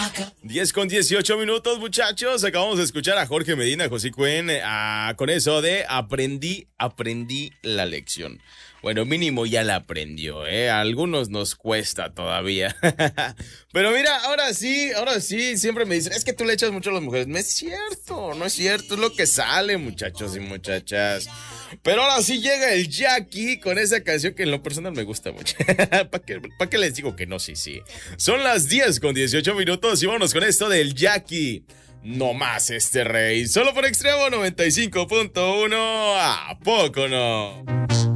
10:18, muchachos. Acabamos de escuchar a Jorge Medina, José Cuen, con eso de aprendí la lección. Bueno, mínimo ya la aprendió, ¿eh? A algunos nos cuesta todavía. Pero mira, ahora sí, siempre me dicen, es que tú le echas mucho a las mujeres. No es cierto, es lo que sale, muchachos y muchachas. Pero ahora sí llega el Jackie con esa canción que en lo personal me gusta mucho. ¿Para qué les digo que no? Sí. Son las 10:18 y vámonos con esto del Jackie. No más este rey. Solo por Extremo 95.1. ¿A poco no?